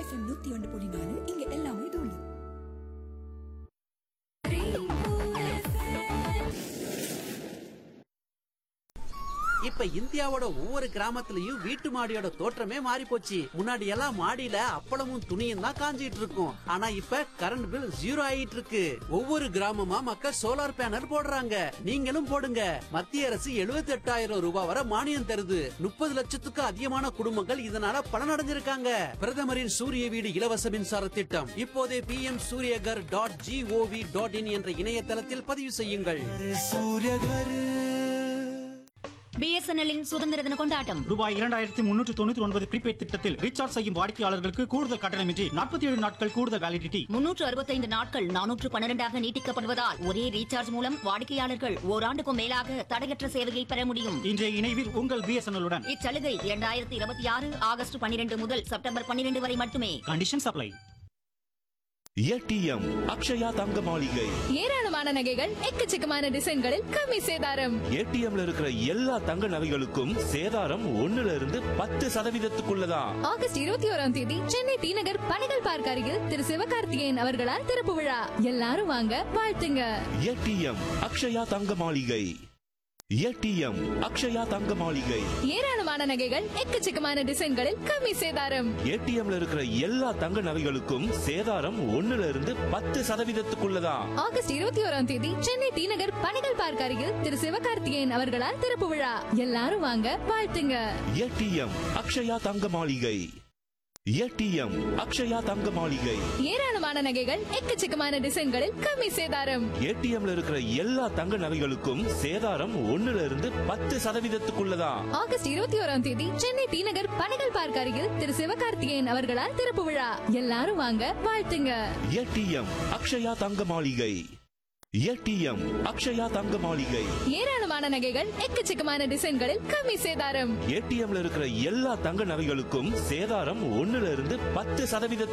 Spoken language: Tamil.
FM 101.4 இங்க எல்லாமே தூளு. இப்ப இந்தியாவோட ஒவ்வொரு கிராமத்துலயும் வீட்டு மாடியோட தோற்றமே மாறி போச்சு. முன்னாடி எல்லாம் மாடியில அப்பளமும் துணியும் தான் காஞ்சிட்டு இருக்கும். ஆனா இப்ப கரண்ட் பில் 0 ஆயிட்டு இருக்கு. ஒவ்வொரு கிராமமா மக்கள் சோலார் பேனல் போடுறாங்க. நீங்களும் போடுங்க. மத்திய அரசு 78,000 ரூபாய் வரை மானியம் தருது. 30 லட்சத்துக்கு அதிகமான குடும்பங்கள் இதனால பலனடைஞ்சிருக்காங்க. பிரதமரின் சூரிய வீடு இலவச மின்சார திட்டம் இப்போதே pmsuryagar.gov.in என்ற இணையதளத்தில் பதிவு செய்யுங்கள். பிஎஸ்என்எல்லின் சுதந்திர தின கொண்டாட்டம் ரூபாய் 2399 ப்ரீபெய்ட் திட்டத்தில் ரீசார்ஜ் செய்யும் வாடிக்கையாளர்களுக்கு கூடுதல் கட்டணமின்றி 47 நாட்கள் கூடுதல் வேலிடிட்டி, 365 நாட்கள் 412 நீட்டிக்கப்படுவதால் ஒரே ரீசார்ஜ் மூலம் வாடிக்கையாளர்கள் ஓராண்டுக்கும் மேலாக தடையற்ற சேவையை பெற முடியும். இன்றைய இணைவில் உங்கள் பிஎஸ்என்எல்-உடன். இச்சலுகை 2026 ஆகஸ்ட் 12 முதல் செப்டம்பர் 12 வரை மட்டுமே. Condition supply. ஏடிஎம் அக்ஷயா தங்க மாளிகை. ஏராளமான நகைகள் எக்கச்சக்கமான டிசைன்களில் கம்மி சேதாரம். ஏடிஎம்ல இருக்கிற எல்லா தங்க நகைகளுக்கும் சேதாரம் 1% ஆகஸ்ட் 21ஆம் தேதி சென்னை டி நகர் பனைகள் பார்க் அருகில் திரு சிவகார்த்திகேயன் அவர்களால் திறப்பு விழா. எல்லாரும் வாங்க, வாழ்த்துங்க. ஏடிஎம் அக்ஷயா தங்க மாளிகை. ஏடிஎம் அக்ஷயா தங்க மாளிகை. ஏராளமான நகைகள் எக்கச்சக்கமான டிசைன்களில் கம்மி சேதாரம். ஏடிஎம்ல இருக்கிற எல்லா தங்க நகைகளுக்கும் சேதாரம் 1% ஆகஸ்ட் 21ஆம் தேதி சென்னை டி நகர் பனைகள் பார்க் அருகில் திரு சிவகார்த்திகேயன் அவர்களால் திறப்பு விழா. எல்லாரும் வாங்க, வாழ்த்துங்க. ஏடிஎம் அக்ஷயா தங்க மாளிகை. ஏடிஎம் அக்ஷயா தங்க மாளிகை. ஏராளமான நகைகள் எக்கச்சக்கமான டிசைன்களில் கம்மி சேதாரம். ஏடிஎம்ல இருக்கிற எல்லா தங்க நகைகளுக்கும் சேதாரம் 1% ஆகஸ்ட் 21ஆம் தேதி சென்னை டி நகர் பனைகள் பார்க் அருகில் திரு சிவகார்த்திகேயன் அவர்களால் திறப்பு விழா. எல்லாரும் வாங்க, வாழ்த்துங்க. ஏடிஎம் அக்ஷயா தங்க மாளிகை. ஏடிஎம் அக்ஷயா தங்க மாளிகை. ஏராளமான நகைகள் எக்கச்சக்கமான டிசைன்களில் கம்மி சேதாரம். ஏடிஎம்ல இருக்கிற எல்லா தங்க நகைகளுக்கும் சேதாரம் 1%